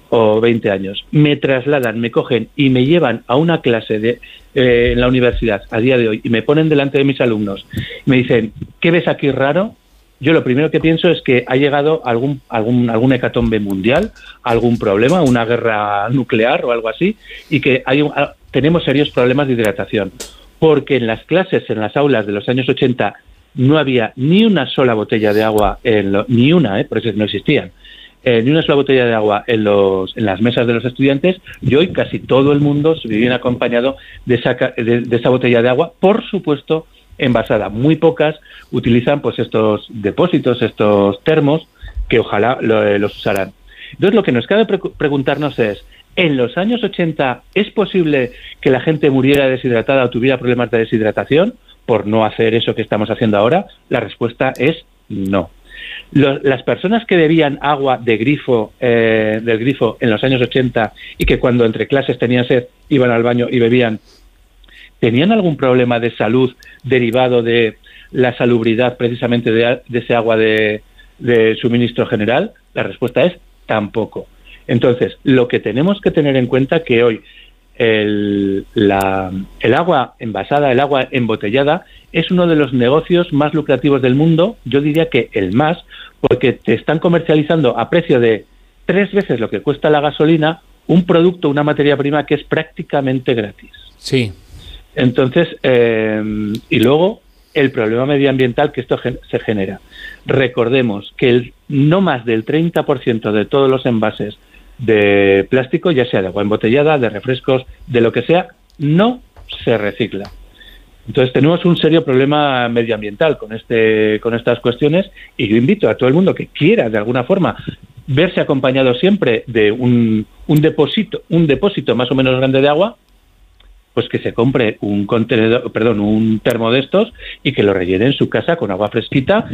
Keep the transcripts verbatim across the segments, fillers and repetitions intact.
o veinte años, me trasladan, me cogen y me llevan a una clase de, eh, en la universidad a día de hoy y me ponen delante de mis alumnos y me dicen, ¿qué ves aquí raro? Yo lo primero que pienso es que ha llegado algún algún algún hecatombe mundial, algún problema, una guerra nuclear o algo así, y que hay un, tenemos serios problemas de hidratación, porque en las clases, en las aulas de los años ochenta, no había ni una sola botella de agua, en lo, ni una, ¿eh? Por eso no existían, eh, ni una sola botella de agua en, los, en las mesas de los estudiantes, y hoy casi todo el mundo se viene acompañado de esa, de, de esa botella de agua, por supuesto, envasada. Muy pocas utilizan pues estos depósitos, estos termos, que ojalá lo, los usaran. Entonces, lo que nos cabe pre- preguntarnos es, ¿en los años ochenta es posible que la gente muriera deshidratada o tuviera problemas de deshidratación por no hacer eso que estamos haciendo ahora? La respuesta es no. Los, las personas que bebían agua de grifo, eh, del grifo en los años ochenta y que cuando entre clases tenían sed iban al baño y bebían, ¿tenían algún problema de salud derivado de la salubridad precisamente de, de ese agua de, de suministro general? La respuesta es tampoco. Entonces, lo que tenemos que tener en cuenta que hoy el, la, el agua envasada, el agua embotellada, es uno de los negocios más lucrativos del mundo, yo diría que el más, porque te están comercializando a precio de tres veces lo que cuesta la gasolina, un producto, una materia prima que es prácticamente gratis. Sí. Entonces, eh, y luego el problema medioambiental que esto gen- se genera. Recordemos que el, no más del treinta por ciento de todos los envases de plástico, ya sea de agua embotellada, de refrescos, de lo que sea, no se recicla. Entonces tenemos un serio problema medioambiental con este, con estas cuestiones, y yo invito a todo el mundo que quiera de alguna forma verse acompañado siempre de un, un depósito, un depósito más o menos grande de agua, pues que se compre un contenedor, perdón, un termo de estos y que lo rellene en su casa con agua fresquita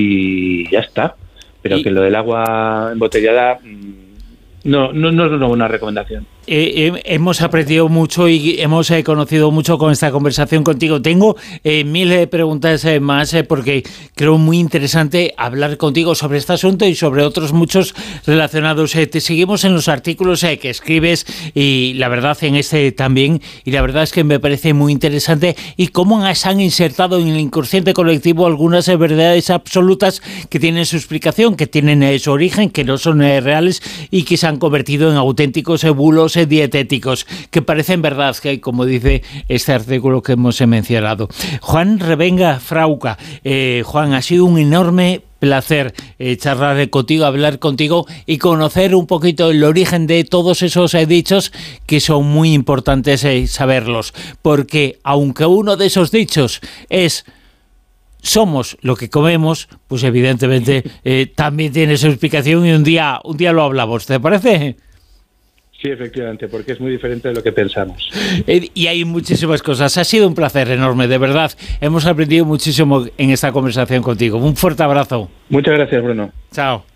y ya está. Pero y... que lo del agua embotellada no, no, no es una buena recomendación. Eh, eh, hemos aprendido mucho y hemos eh, conocido mucho con esta conversación contigo. Tengo eh, mil eh, preguntas eh, más eh, porque creo muy interesante hablar contigo sobre este asunto y sobre otros muchos relacionados. Eh, te seguimos en los artículos eh, que escribes y la verdad en este también, y la verdad es que me parece muy interesante y cómo se han insertado en el inconsciente colectivo algunas eh, verdades absolutas que tienen su explicación, que tienen eh, su origen, que no son eh, reales y que se han convertido en auténticos eh, bulos dietéticos, que parecen verdad, que como dice este artículo que hemos mencionado. Juan Revenga Frauca, eh, Juan, ha sido un enorme placer eh, charlar contigo, hablar contigo y conocer un poquito el origen de todos esos eh, dichos que son muy importantes eh, saberlos, porque aunque uno de esos dichos es somos lo que comemos, pues evidentemente eh, también tiene su explicación y un día, un día lo hablamos, ¿te parece? Sí, efectivamente, porque es muy diferente de lo que pensamos. Eh, y hay muchísimas cosas. Ha sido un placer enorme, de verdad. Hemos aprendido muchísimo en esta conversación contigo. Un fuerte abrazo. Muchas gracias, Bruno. Chao.